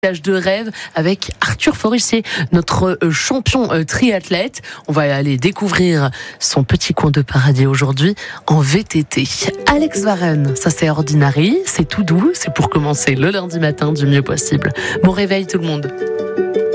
De rêve avec Arthur Forissier, notre champion triathlète. On va aller découvrir son petit coin de paradis aujourd'hui en VTT. Alex Varenne, ça c'est Ordinary, c'est tout doux, c'est pour commencer le lundi matin du mieux possible. Bon réveil tout le monde.